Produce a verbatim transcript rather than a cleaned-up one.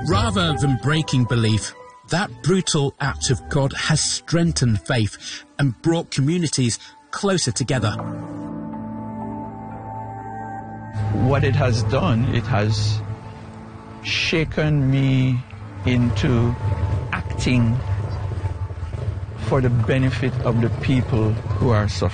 Rather than breaking belief, that brutal act of God has strengthened faith and brought communities closer together. What it has done, it has shaken me into acting for the benefit of the people who are suffering.